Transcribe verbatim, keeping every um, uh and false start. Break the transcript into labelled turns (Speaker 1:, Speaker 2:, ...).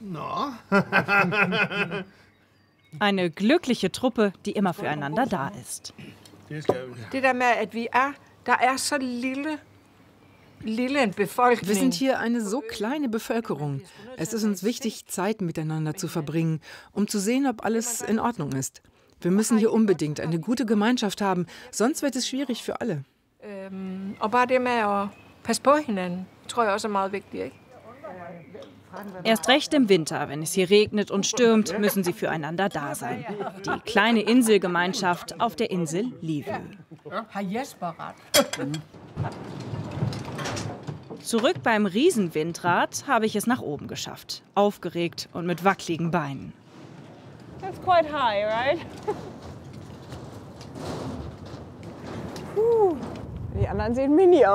Speaker 1: Na?
Speaker 2: Eine glückliche Truppe, die immer füreinander da ist.
Speaker 3: Det der med, at vi er, der er så lille, lille en befolkning.
Speaker 4: Wir sind hier eine so kleine Bevölkerung. Es ist uns wichtig, Zeit miteinander zu verbringen, um zu sehen, ob alles in Ordnung ist. Wir müssen hier unbedingt eine gute Gemeinschaft haben, sonst wird es schwierig für alle.
Speaker 3: Øhm, og bare det med at passe på hinanden, tror jeg også er meget vigtigt, ikke?
Speaker 2: Erst recht im Winter, wenn es hier regnet und stürmt, müssen sie füreinander da sein. Die kleine Inselgemeinschaft auf der Insel Livø. Zurück beim Riesenwindrad habe ich es nach oben geschafft. Aufgeregt und mit wackeligen Beinen.
Speaker 5: That's quite high, right? Die anderen sehen mini aus.